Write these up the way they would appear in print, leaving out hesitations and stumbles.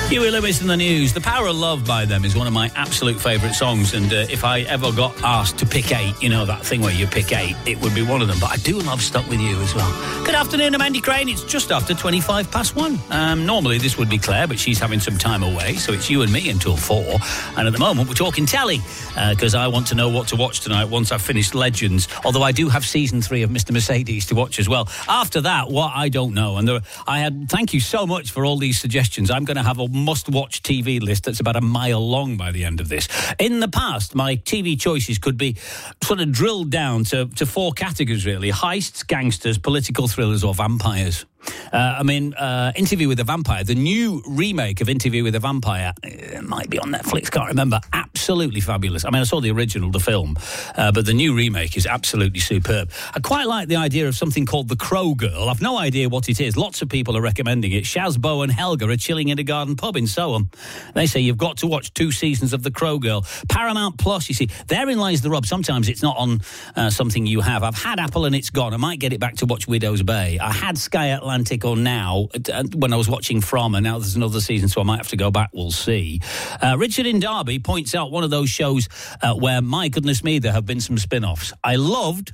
Huey Lewis and the News. The Power of Love by them is one of my absolute favourite songs, and if I ever got asked to pick 8, you know, that thing where you pick 8, it would be one of them. But I do love Stuck With You as well. Good afternoon, I'm Andy Crane. It's just after 25 past 1. Normally this would be Claire, but she's having some time away, so it's you and me until 4. And at the moment we're talking telly, because I want to know what to watch tonight once I've finished Legends, although I do have season 3 of Mr. Mercedes to watch as well. After that, what I don't know. And thank you so much for all these suggestions. I'm going to have a must-watch TV list that's about a mile long by the end of this. In the past, my TV choices could be sort of drilled down to 4 categories, really. Heists, gangsters, political thrillers, or vampires. Interview with a Vampire, the new remake of Interview with a Vampire, it might be on Netflix, can't remember, absolutely fabulous. I mean, I saw the original, the film, but the new remake is absolutely superb. I quite like the idea of something called The Crow Girl. I've no idea what it is. Lots of people are recommending it. Shaz, Bo and Helga are chilling in a garden pub in Soham. They say you've got to watch 2 seasons of The Crow Girl. Paramount Plus, you see, therein lies the rub. Sometimes it's not on something you have. I've had Apple and it's gone. I might get it back to watch Widow's Bay. I had Sky Atlantic or Now when I was watching From, and now there's another season, so I might have to go back. We'll see. Richard in Derby points out one of those shows where, my goodness me, there have been some spin-offs. I loved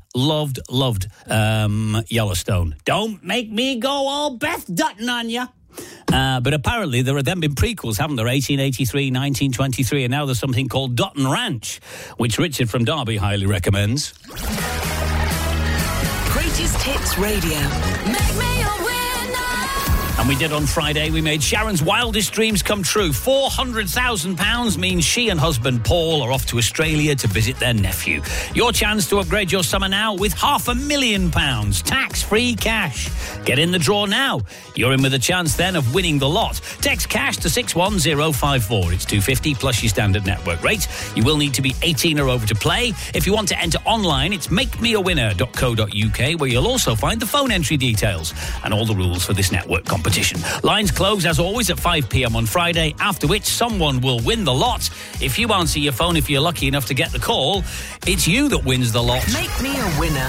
Yellowstone. Don't make me go all Beth Dutton on you. But apparently there have then been prequels, haven't there? 1883, 1923, and now there's something called Dutton Ranch, which Richard from Derby highly recommends. Greatest Hits Radio. Make me a winner. And we did on Friday. We made Sharon's wildest dreams come true. £400,000 means she and husband Paul are off to Australia to visit their nephew. Your chance to upgrade your summer now with £500,000 tax-free cash. Get in the draw now. You're in with a chance then of winning the lot. Text cash to 61054. It's $2.50 plus your standard network rate. You will need to be 18 or over to play. If you want to enter online, it's makemeawinner.co.uk, where you'll also find the phone entry details and all the rules for this network competition. Lines close, as always, at 5 p.m. on Friday, after which someone will win the lot. If you answer your phone, if you're lucky enough to get the call, it's you that wins the lot. Make me a winner.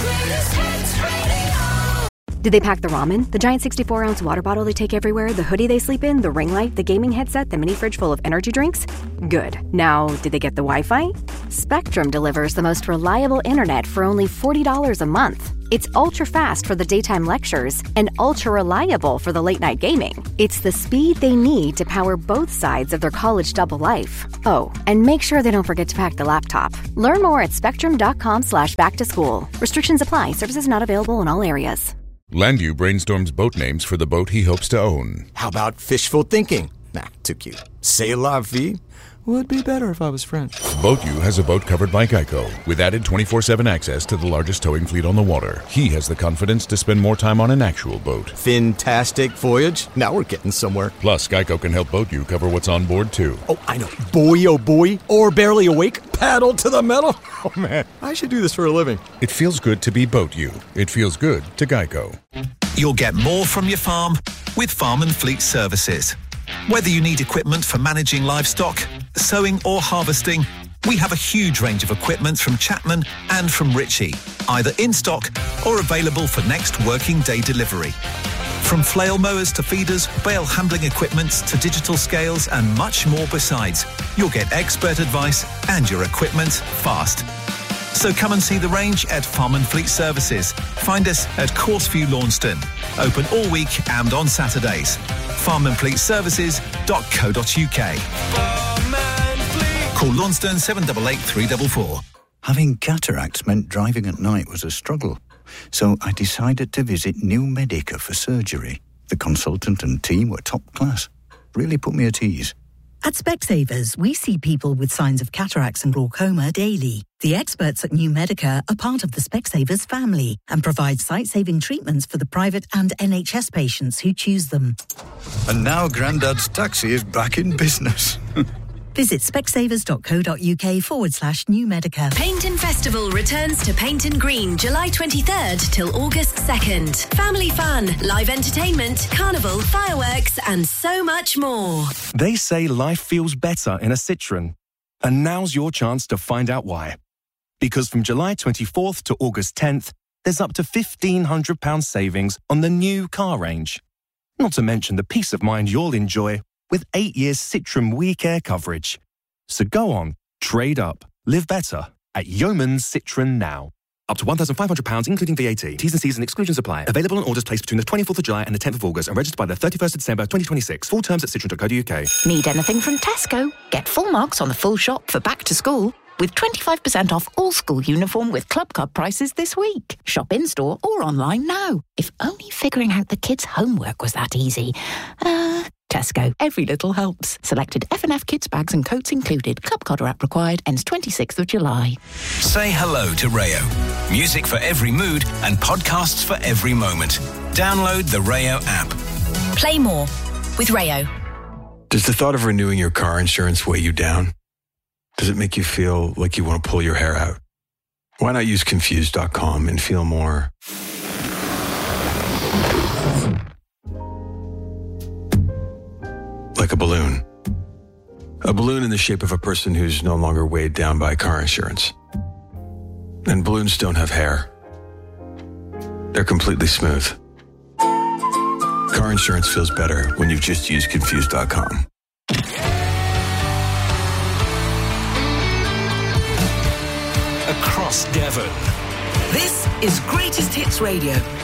Did they pack the ramen, the giant 64-ounce water bottle they take everywhere, the hoodie they sleep in, the ring light, the gaming headset, the mini fridge full of energy drinks? Good. Now, did they get the Wi-Fi? Spectrum delivers the most reliable internet for only $40 a month. It's ultra-fast for the daytime lectures and ultra-reliable for the late-night gaming. It's the speed they need to power both sides of their college double life. Oh, and make sure they don't forget to pack the laptop. Learn more at spectrum.com/back-to-school. Restrictions apply. Services not available in all areas. Landu brainstorms boat names for the boat he hopes to own. How about fishful thinking? Nah, too cute. C'est la vie? Would be better if I was French. BoatU has a boat covered by Geico, with added 24/7 access to the largest towing fleet on the water. He has the confidence to spend more time on an actual boat. Fantastic voyage. Now we're getting somewhere. Plus, Geico can help BoatU cover what's on board, too. Oh, I know. Boy, oh boy. Or barely awake. Paddle to the metal. Oh, man. I should do this for a living. It feels good to be BoatU. It feels good to Geico. You'll get more from your farm with Farm and Fleet Services. Whether you need equipment for managing livestock, sowing or harvesting, we have a huge range of equipment from Chapman and from Ritchie, either in stock or available for next working day delivery. From flail mowers to feeders, bale handling equipment to digital scales and much more besides, you'll get expert advice and your equipment fast. So come and see the range at Farm and Fleet Services. Find us at Courseview Launceston. Open all week and on Saturdays. farmandfleetservices.co.uk. Call Launceston 788 344. Having cataracts meant driving at night was a struggle. So I decided to visit New Medica for surgery. The consultant and team were top class. Really put me at ease. At Specsavers, we see people with signs of cataracts and glaucoma daily. The experts at New Medica are part of the Specsavers family and provide sight-saving treatments for the private and NHS patients who choose them. And now Grandad's taxi is back in business. Visit specsavers.co.uk/New Medica. Painton Festival returns to Painton Green July 23rd till August 2nd. Family fun, live entertainment, carnival, fireworks and so much more. They say life feels better in a Citroën. And now's your chance to find out why. Because from July 24th to August 10th, there's up to £1,500 savings on the new car range. Not to mention the peace of mind you'll enjoy with 8 years Citroen WeCare coverage. So go on, trade up, live better at Yeoman's Citroen now. Up to £1,500, including VAT. T's and C's and exclusions apply. Available on orders placed between the 24th of July and the 10th of August and registered by the 31st of December 2026. Full terms at citroen.co.uk. Need anything from Tesco? Get full marks on the full shop for back to school with 25% off all school uniform with Club Card prices this week. Shop in-store or online now. If only figuring out the kids' homework was that easy. Tesco. Every little helps. Selected F&F kids bags and coats included. Club Card app required. Ends 26th of July. Say hello to Rayo. Music for every mood and podcasts for every moment. Download the Rayo app. Play more with Rayo. Does the thought of renewing your car insurance weigh you down? Does it make you feel like you want to pull your hair out? Why not use Confused.com and feel more like a balloon. A balloon in the shape of a person who's no longer weighed down by car insurance. And balloons don't have hair. They're completely smooth. Car insurance feels better when you've just used Confused.com. Across Devon. This is Greatest Hits Radio.